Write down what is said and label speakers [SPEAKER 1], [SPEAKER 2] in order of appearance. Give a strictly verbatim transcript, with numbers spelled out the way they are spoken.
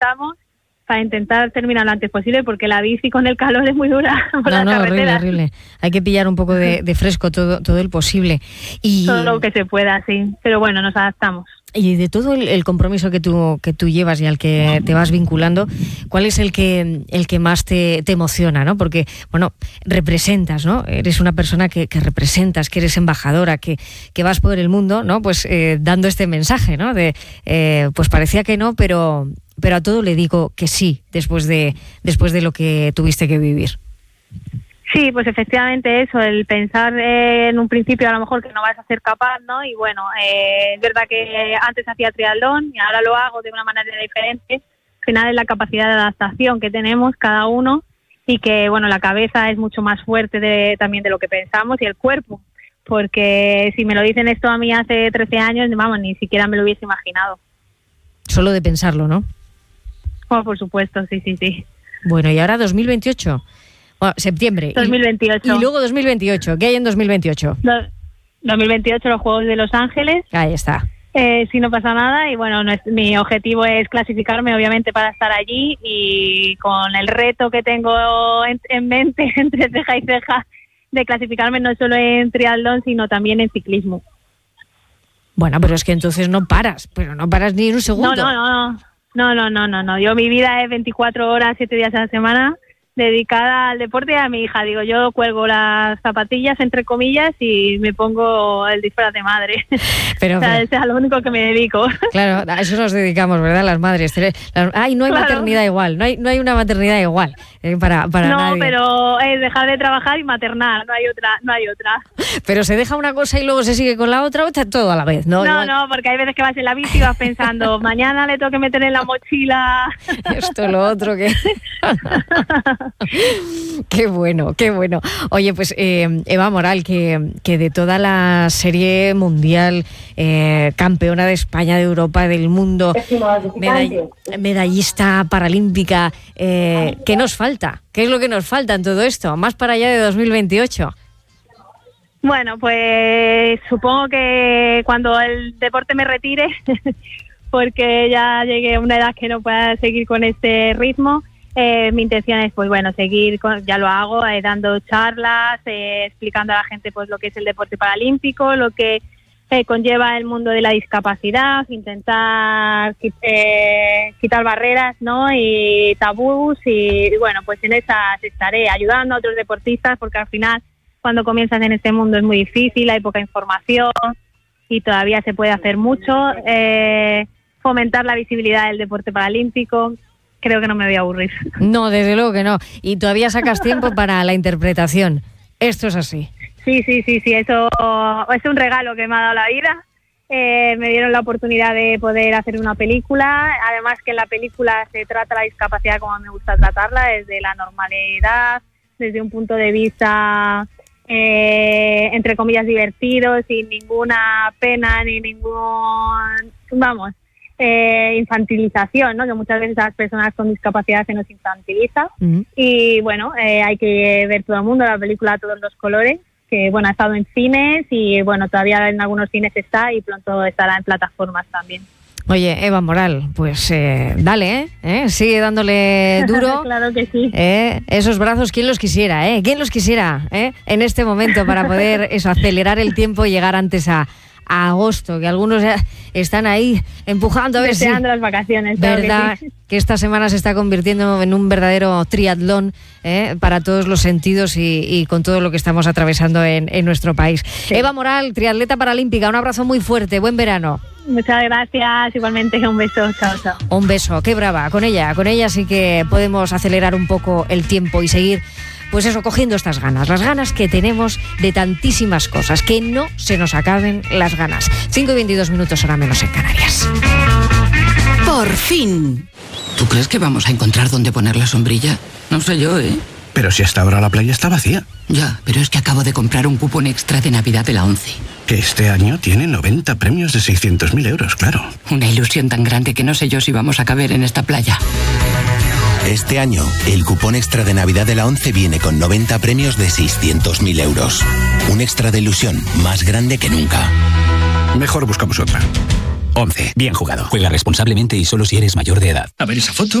[SPEAKER 1] estamos para intentar terminar lo antes posible, porque la bici con el calor es muy dura por
[SPEAKER 2] no,
[SPEAKER 1] las
[SPEAKER 2] no,
[SPEAKER 1] carreteras.
[SPEAKER 2] horrible, horrible. Hay que pillar un poco de, de fresco todo, todo el posible. Y,
[SPEAKER 1] todo lo que se pueda, sí. Pero bueno, nos adaptamos.
[SPEAKER 2] Y de todo el, el compromiso que tú, que tú llevas y al que te vas vinculando, ¿cuál es el que, el que más te, te emociona, ¿no? Porque, bueno, representas, ¿no? Eres una persona que, que representas, que eres embajadora, que, que vas por el mundo, ¿no? Pues eh, dando este mensaje, ¿no? De, eh, pues parecía que no, pero, pero a todo le digo que sí, después de, después de lo que tuviste que vivir.
[SPEAKER 1] Sí, pues efectivamente eso, el pensar eh, en un principio a lo mejor que no vas a ser capaz, ¿no? Y bueno, eh, es verdad que antes hacía triatlón y ahora lo hago de una manera diferente. Al final es la capacidad de adaptación que tenemos cada uno y que, bueno, la cabeza es mucho más fuerte de, también de lo que pensamos y el cuerpo, porque si me lo dicen esto a mí hace trece años, vamos, ni siquiera me lo hubiese imaginado.
[SPEAKER 2] Solo de pensarlo, ¿no?
[SPEAKER 1] Oh, por supuesto, sí, sí, sí.
[SPEAKER 2] Bueno, y ahora dos mil veintiocho. Bueno, septiembre.
[SPEAKER 1] dos mil veintiocho.
[SPEAKER 2] Y, y luego dos mil veintiocho. ¿Qué hay en dos mil veintiocho?
[SPEAKER 1] Do, dos mil veintiocho, los Juegos de Los Ángeles.
[SPEAKER 2] Ahí está.
[SPEAKER 1] Eh, si no pasa nada, y bueno, no es, mi objetivo es clasificarme, obviamente, para estar allí, y con el reto que tengo en, en mente, entre ceja y ceja, de clasificarme no solo en triatlón, sino también en ciclismo.
[SPEAKER 2] Bueno, pero es que entonces no paras, pero no paras ni un segundo.
[SPEAKER 1] No, no, no, no, no, no, no, no. Yo mi vida es veinticuatro horas, siete días a la semana, dedicada al deporte y a mi hija. Digo, yo cuelgo las zapatillas, entre comillas, y me pongo el disfraz de madre.
[SPEAKER 2] Pero,
[SPEAKER 1] o sea,
[SPEAKER 2] pero,
[SPEAKER 1] es a lo único que me dedico.
[SPEAKER 2] Claro, a eso nos dedicamos, ¿verdad? Las madres. Ay, no hay claro. maternidad igual, no hay, no hay una maternidad igual eh, para, para
[SPEAKER 1] no,
[SPEAKER 2] nadie.
[SPEAKER 1] No, pero es dejar de trabajar y maternar, no hay otra, no hay otra.
[SPEAKER 2] Pero se deja una cosa y luego se sigue con la otra, o todo a la vez, ¿no?
[SPEAKER 1] No,
[SPEAKER 2] igual.
[SPEAKER 1] no, porque hay veces que vas en la bici y vas pensando, mañana le tengo que meter en la mochila
[SPEAKER 2] esto, lo otro, que... Qué bueno, qué bueno. Oye, pues eh, Eva Moral, que, que de toda la serie mundial, eh, campeona de España, de Europa, del mundo, medall- medallista paralímpica, eh, ¿qué nos falta? ¿Qué es lo que nos falta en todo esto? Más para allá de dos mil veintiocho.
[SPEAKER 1] Bueno, pues supongo que cuando el deporte me retire, porque ya llegué a una edad que no pueda seguir con este ritmo, Eh, mi intención es, pues bueno, seguir, con, ya lo hago, eh, dando charlas, eh, explicando a la gente pues lo que es el deporte paralímpico, lo que eh, conlleva el mundo de la discapacidad, intentar eh, quitar barreras, ¿no? Y tabús, y, y bueno, pues en esas estaré ayudando a otros deportistas, porque al final cuando comienzas en este mundo es muy difícil, hay poca información y todavía se puede hacer mucho. Eh, fomentar la visibilidad del deporte paralímpico. Creo que no me voy a aburrir.
[SPEAKER 2] No, desde luego que no. Y todavía sacas tiempo para la interpretación. Esto es así.
[SPEAKER 1] Sí, sí, sí, sí. Eso es un regalo que me ha dado la vida. Eh, me dieron la oportunidad de poder hacer una película. Además que en la película se trata la discapacidad como me gusta tratarla, desde la normalidad, desde un punto de vista, eh, entre comillas, divertido, sin ninguna pena ni ningún... Vamos... Eh, infantilización, ¿no? Que muchas veces a las personas con discapacidad se nos infantiliza. Uh-huh. Y bueno, eh, hay que ver todo el mundo, la película a todos los colores, que bueno, ha estado en cines y bueno, todavía en algunos cines está y pronto estará en plataformas también.
[SPEAKER 2] Oye, Eva Moral, pues eh, dale, ¿eh? ¿eh? Sigue dándole duro.
[SPEAKER 1] Claro que sí.
[SPEAKER 2] ¿eh? Esos brazos, ¿quién los quisiera? ¿eh? ¿Quién los quisiera eh? en este momento para poder eso, acelerar el tiempo y llegar antes a a agosto, que algunos ya están ahí empujando a ver si...
[SPEAKER 1] Deseando las vacaciones.
[SPEAKER 2] ¿Verdad? Que, sí. que esta semana se está convirtiendo en un verdadero triatlón ¿eh? para todos los sentidos y, y con todo lo que estamos atravesando en, en nuestro país. Sí. Eva Moral, triatleta paralímpica, un abrazo muy fuerte, buen verano.
[SPEAKER 1] Muchas gracias, igualmente un beso, chao, chao.
[SPEAKER 2] Un beso, qué brava, con ella, con ella sí que podemos acelerar un poco el tiempo y seguir, pues eso, cogiendo estas ganas, las ganas que tenemos de tantísimas cosas, que no se nos acaben las ganas. cinco y veintidós minutos, hora menos en Canarias.
[SPEAKER 3] Por fin. ¿Tú crees que vamos a encontrar dónde poner la sombrilla? No sé yo, ¿eh?
[SPEAKER 4] Pero si hasta ahora la playa está vacía.
[SPEAKER 3] Ya, pero es que acabo de comprar un cupón extra de Navidad de la ONCE.
[SPEAKER 4] Que este año tiene noventa premios de seiscientos mil euros, claro.
[SPEAKER 3] Una ilusión tan grande que no sé yo si vamos a caber en esta playa.
[SPEAKER 5] Este año, el cupón extra de Navidad de la ONCE viene con noventa premios de seiscientos mil euros. Un extra de ilusión más grande que nunca.
[SPEAKER 4] Mejor buscamos otra.
[SPEAKER 6] once. Bien jugado. Juega responsablemente y solo si eres mayor de edad.
[SPEAKER 7] A ver esa foto.